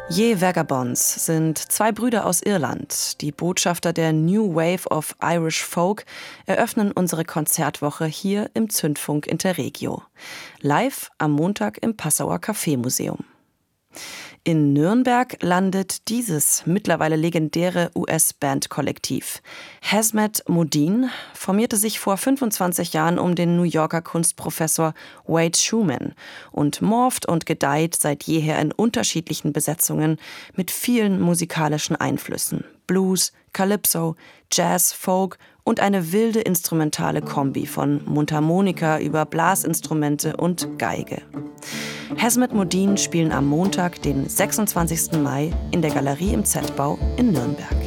Je Vagabonds sind zwei Brüder aus Irland. Die Botschafter der New Wave of Irish Folk eröffnen unsere Konzertwoche hier im Zündfunk Interregio. Live am Montag im Passauer Café-Museum. In Nürnberg landet dieses mittlerweile legendäre US-Band-Kollektiv. Hazmat Modine formierte sich vor 25 Jahren um den New Yorker Kunstprofessor Wade Schumann und morpht und gedeiht seit jeher in unterschiedlichen Besetzungen mit vielen musikalischen Einflüssen. Blues, Calypso, Jazz, Folk und eine wilde instrumentale Kombi von Mundharmonika über Blasinstrumente und Geige. Hazmat Modine spielen am Montag, den 26. Mai, in der Galerie im Z-Bau in Nürnberg.